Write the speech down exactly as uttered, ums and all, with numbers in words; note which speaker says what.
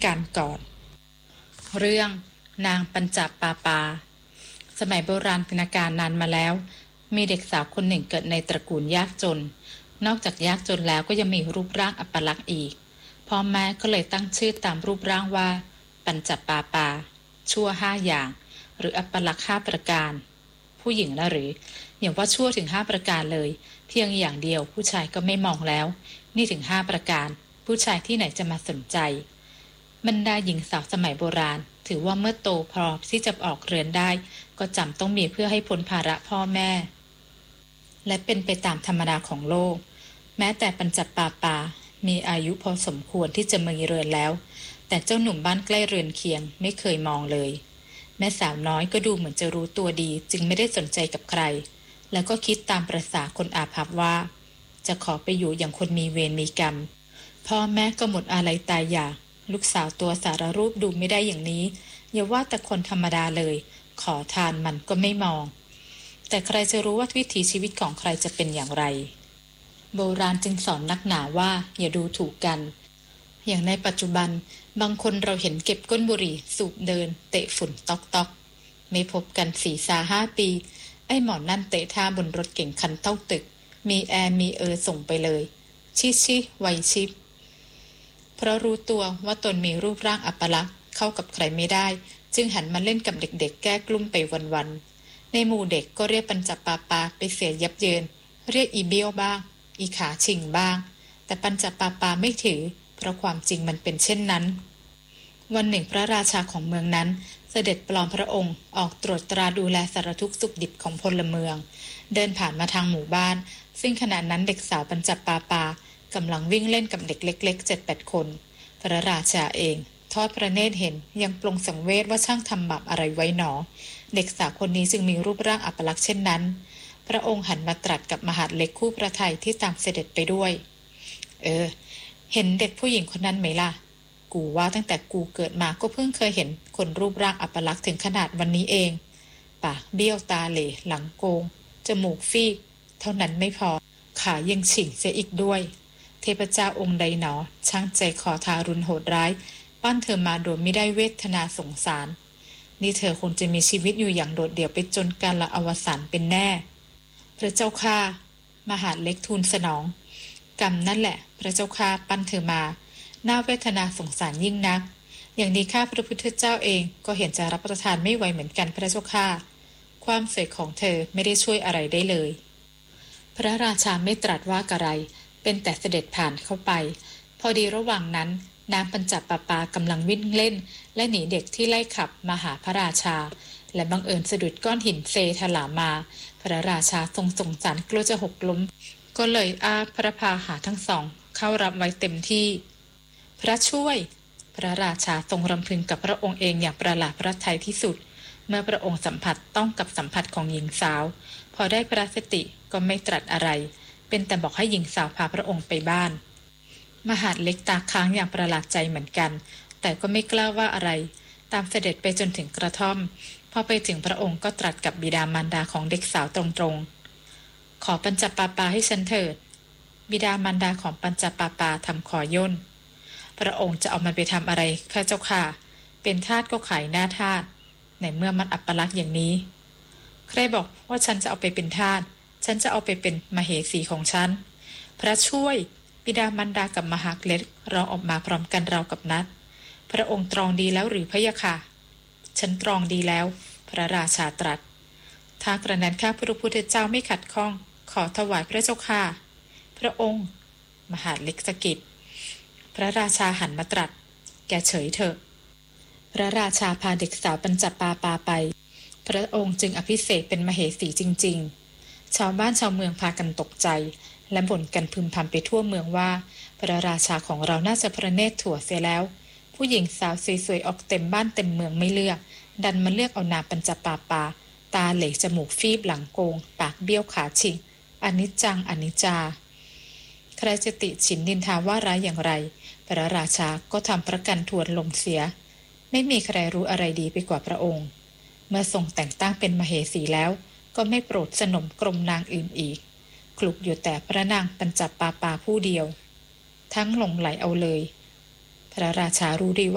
Speaker 1: การก่อนเรื่องนางปัญจปาปาสมัยโบราณกาลนานมาแล้วมีเด็กสาวคนหนึ่งเกิดในตระกูลยากจนนอกจากยากจนแล้วก็ยังมีรูปร่างอัปลักษณ์อีกพ่อแม่ก็เลยตั้งชื่อตามรูปร่างว่าปัญจปาปาชั่วห้าอย่างหรืออัปลักษณ์ห้าประการผู้หญิงละหรืออย่างว่าชั่วถึงห้าประการเลยเพียงอย่างเดียวผู้ชายก็ไม่มองแล้วนี่ถึงห้าประการผู้ชายที่ไหนจะมาสนใจบรรดาหญิงสาวสมัยโบราณถือว่าเมื่อโตพอที่จะออกเรือนได้ก็จำต้องมีเพื่อให้พ้นภาระพ่อแม่และเป็นไปตามธรรมดาของโลกแม้แต่ปัญจปาปามีอายุพอสมควรที่จะมีเรือนแล้วแต่เจ้าหนุ่มบ้านใกล้เรือนเคียงไม่เคยมองเลยแม่สาวน้อยก็ดูเหมือนจะรู้ตัวดีจึงไม่ได้สนใจกับใครแล้วก็คิดตามประสาคนอาภัพว่าจะขอไปอยู่อย่างคนมีเวรมีกรรมพ่อแม่ก็หมดอาลัยตายอยากลูกสาวตัวสารรูปดูไม่ได้อย่างนี้อย่าว่าแต่คนธรรมดาเลยขอทานมันก็ไม่มองแต่ใครจะรู้ว่าวิถีชีวิตของใครจะเป็นอย่างไรโบราณจึงสอนนักหนาว่าอย่าดูถูกกันอย่างในปัจจุบันบางคนเราเห็นเก็บก้นบุหรี่สูบเดินเตะฝุ่นตอกตอกไม่พบกันสี่สาห้าปีไอ้หมอนนั่นเตะท่าบนรถเก่งคันเท่าตึกมีแอร์มีเออส่งไปเลยชิชิไวชิปเพราะรู้ตัวว่าตนมีรูปร่างอัปลักษณ์เข้ากับใครไม่ได้จึงหันมาเล่นกับเด็กๆแก้กลุ้มไปวันๆในหมู่เด็กก็เรียกปัญจปาปาไปเสียยับเยินเรียกอีเบี้ยวบ้างอีขาชิงบ้างแต่ปัญจปาปาไม่ถือเพราะความจริงมันเป็นเช่นนั้นวันหนึ่งพระราชาของเมืองนั้นเสด็จปลอมพระองค์ออกตรวจตราดูแลสารทุกข์สุขดิบของพลเมืองเดินผ่านมาทางหมู่บ้านซึ่งขณะนั้นเด็กสาวปัญจปาปากำลังวิ่งเล่นกับเด็กเล็กๆ เจ็ดแปด คนพระราชาเองทอดพระเนตรเห็นยังปลงสังเวชว่าช่างทำบาปอะไรไว้หนอเด็กสาวคนนี้จึงมีรูปร่างอัปลักษณ์เช่นนั้นพระองค์หันมาตรัสกับมหาดเล็กคู่พระทัยที่ตามเสด็จไปด้วยเออเห็นเด็กผู้หญิงคนนั้นไหมล่ะกูว่าตั้งแต่กูเกิดมาก็เพิ่งเคยเห็นคนรูปร่างอัปลักษณ์ถึงขนาดวันนี้เองปากเบี้ยวตาเหล่หลังโกงจมูกฟีกเท่านั้นไม่พอขายังฉิ่งเสียอีกด้วยเทพเจ้าองค์ใดหนอช่างใจขอทารุณโหดร้ายปั้นเธอมาโดยไม่ได้เวทนาสงสารนี่เธอคงจะมีชีวิตอยู่อย่างโดดเดี่ยวไปจนกาลอวสานเป็นแน่พระเจ้าข้ามหาดเล็กทูลสนองกรรมนั่นแหละพระเจ้าข้าปั้นเธอมาน่าเวทนาสงสารยิ่งนักอย่างนี้ข้าพระพุทธเจ้าเองก็เห็นจะรับประทานไม่ไหวเหมือนกันพระเจ้าข้าความสวยของเธอไม่ได้ช่วยอะไรได้เลยพระราชาไม่ตรัสว่าอะไรเป็นแต่เสด็จผ่านเข้าไปพอดีระหว่างนั้นนางปัญจปาปากำลังวิ่งเล่นและหนีเด็กที่ไล่ขับมาหาพระราชาและบังเอิญสะดุดก้อนหินเซถลามาพระราชาทรงสงสารกลัวจะหกล้มก็เลยอ้าพระพาหาทั้งสองเข้ารับไว้เต็มที่พระช่วยพระราชาทรงรำพึงกับพระองค์เองอย่างประหลาดพระทัยที่สุดเมื่อพระองค์สัมผัสต้องกับสัมผัสของหญิงสาวพอได้พระสติก็ไม่ตรัสอะไรเป็นแต่บอกให้หญิงสาวพาพระองค์ไปบ้านมหาดเล็กตาค้างอย่างประหลาดใจเหมือนกันแต่ก็ไม่กล้าว่าอะไรตามเสด็จไปจนถึงกระท่อมพอไปถึงพระองค์ก็ตรัสกับบิดามารดาของเด็กสาวตรงๆขอปัญจปาปาให้ฉันเถิดบิดามารดาของปัญจปาปาทำขอย่นพระองค์จะเอามันไปทำอะไรข้าเจ้าค่ะเป็นทาสก็ขายหน้าทาสในเมื่อมันอัปลักษณ์อย่างนี้ใครบอกว่าฉันจะเอาไปเป็นทาสฉันจะเอาไปเป็นมเหสีของฉันพระช่วยบิดามารดากับมหาเล็กร้องออกมาพร้อมกันเรากับนัดพระองค์ตรองดีแล้วหรือพะยะค่ะฉันตรองดีแล้วพระราชาตรัสถ้ากระนั้นข้าพระพุทธเจ้าไม่ขัดข้องขอถวายพระเจ้าค่ะพระองค์มหาเล็กสะกิดพระราชาหันมาตรัสแกเฉยเถอะพระราชาพาเด็กสาวปัญจปาปาไปพระองค์จึงอภิเษกเป็นมเหสีจริงๆชาวบ้านชาวเมืองพากันตกใจและบ่นกันพึมพำไปทั่วเมืองว่าพระราชาของเราน่าจะพระเนตรถั่วเสียแล้วผู้หญิงสาวสวยๆออกเต็มบ้านเต็มเมืองไม่เลือกดันมาเลือกเอานางปัญจปาปาตาเหลกจมูกฟีบหลังโกงปากเบี้ยวขาชิงอนิจจังอนิจจาใครจะติฉินนินทาว่าร้ายอย่างไรพระราชาก็ทำประกันทวนลงเสียไม่มีใครรู้อะไรดีไปกว่าพระองค์เมื่อทรงแต่งตั้งเป็นมเหสีแล้วก็ไม่โปรดสนมกรมนางอื่นอีกคลุกอยู่แต่พระนางปัญจปาปาผู้เดียวทั้งหลงไหลเอาเลยพระราชารู้ดี